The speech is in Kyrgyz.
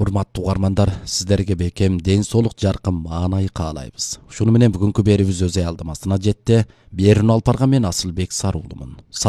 урматтуу угармандар, сиздерге бекем ден соолук, жаркын маанай каалайбыз. Ушуну менен бүгүнкү берүүбүз өз аялдамасына жетти. Берүүнү алып барган мен Асылбек Саруулумун.